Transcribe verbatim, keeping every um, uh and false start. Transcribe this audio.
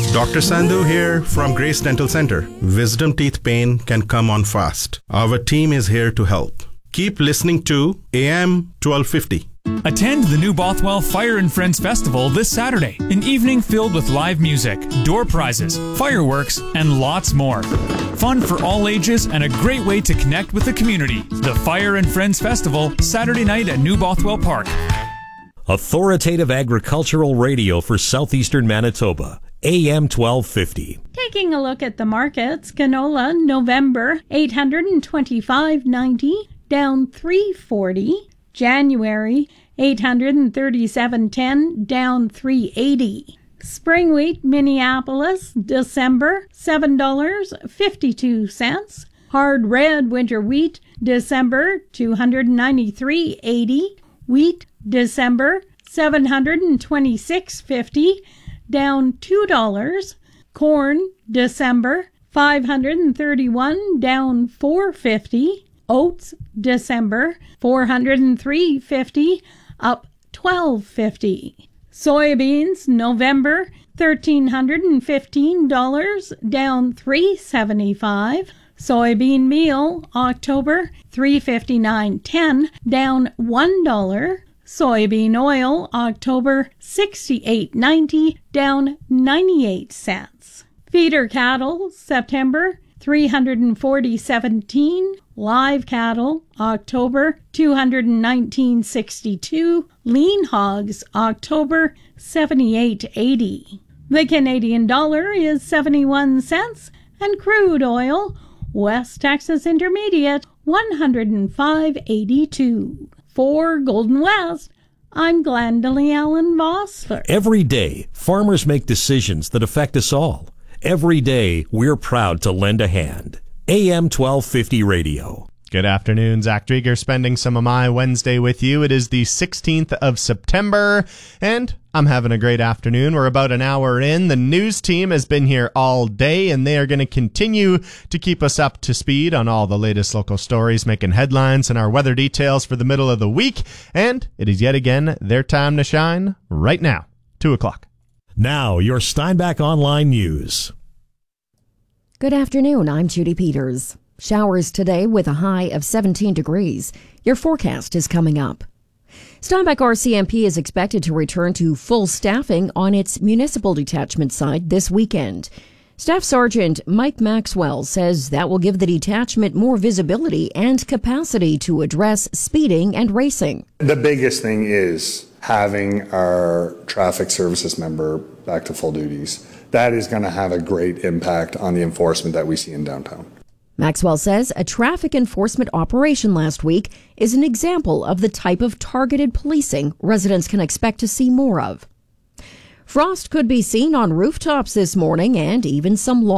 Doctor Sandhu here from Grace Dental Center. Wisdom teeth pain can come on fast. Our team is here to help. Keep listening to A M twelve fifty. Attend the New Bothwell Fire and Friends Festival this Saturday, an evening filled with live music, door prizes, fireworks, and lots more. Fun for all ages and a great way to connect with the community. The Fire and Friends Festival, Saturday night at New Bothwell Park. Authoritative agricultural radio for southeastern Manitoba. A M twelve fifty. Taking a look at the markets, canola November eight hundred twenty-five ninety, down three forty. January eight hundred thirty-seven ten, down three eighty. Spring wheat Minneapolis December seven dollars and fifty-two cents. Hard red winter wheat December two hundred ninety-three eighty. Wheat December seven hundred twenty-six fifty, down two dollars. Corn December five hundred thirty-one, down four fifty. Oats December four hundred three fifty, up twelve fifty. Soybeans November thirteen hundred fifteen dollars, down three seventy-five. Soybean meal October three fifty-nine ten, down one dollar. Soybean oil October sixty-eight ninety, down ninety-eight cents. Feeder cattle September three hundred forty seventeen. Live cattle October two hundred nineteen sixty-two. Lean hogs October seventy-eight eighty. The Canadian dollar is seventy-one cents, and crude oil West Texas Intermediate one hundred five eighty-two. For Golden West, I'm Glendalee Allen Vossler. Every day, farmers make decisions that affect us all. Every day, we're proud to lend a hand. A M twelve fifty Radio. Good afternoon, Zach Drieger spending some of my Wednesday with you. It is the sixteenth of September, and I'm having a great afternoon. We're about an hour in. The news team has been here all day, and they are going to continue to keep us up to speed on all the latest local stories, making headlines and our weather details for the middle of the week. And it is yet again their time to shine right now, two o'clock. Now, your Steinbach Online News. Good afternoon, I'm Judy Peters. Showers today with a high of seventeen degrees. Your forecast is coming up. Steinbach R C M P is expected to return to full staffing on its municipal detachment side this weekend. Staff Sergeant Mike Maxwell says that will give the detachment more visibility and capacity to address speeding and racing. The biggest thing is having our traffic services member back to full duties. That is going to have a great impact on the enforcement that we see in downtown. Maxwell says a traffic enforcement operation last week is an example of the type of targeted policing residents can expect to see more of. Frost could be seen on rooftops this morning and even some